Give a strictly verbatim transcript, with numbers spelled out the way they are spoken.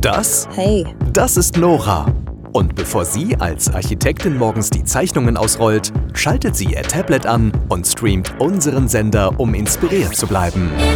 das? Hey. Das ist Nora. Und bevor sie als Architektin morgens die Zeichnungen ausrollt, schaltet sie ihr Tablet an und streamt unseren Sender, um inspiriert zu bleiben.